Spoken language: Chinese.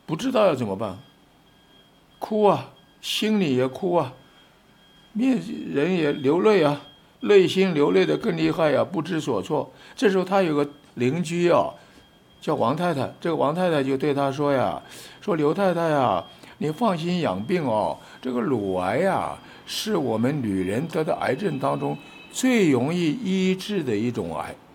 不知道要怎么办，哭啊，心里也哭啊，人也流泪啊，内心流泪的更厉害啊，不知所措。这时候他有个邻居啊，叫王太太，这个王太太就对他说呀，说刘太太呀，你放心养病哦，这个乳癌呀，是我们女人得的癌症当中最容易医治的一种癌，